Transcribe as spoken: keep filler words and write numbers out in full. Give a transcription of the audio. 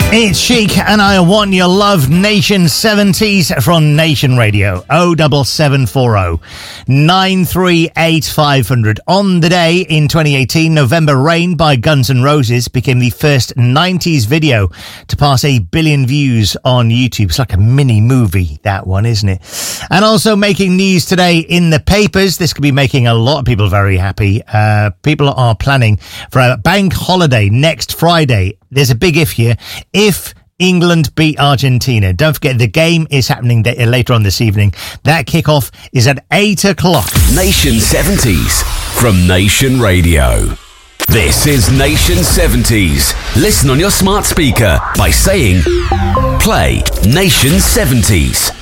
It's Chic and I Want Your Love, Nation seventies from Nation Radio. oh seven seven four oh nine three eight five hundred. On the day in twenty eighteen, November Rain by Guns N' Roses became the first nineties video to pass a billion views on YouTube. It's like a mini movie, that one, isn't it? And also making news today in the papers. This could be making a lot of people very happy. Uh, people are planning for a bank holiday next Friday. There's a big if here. If England beat Argentina, don't forget the game is happening later on this evening. That kickoff is at eight o'clock. Nation seventies from Nation Radio. This is Nation seventies. Listen on your smart speaker by saying, play Nation seventies.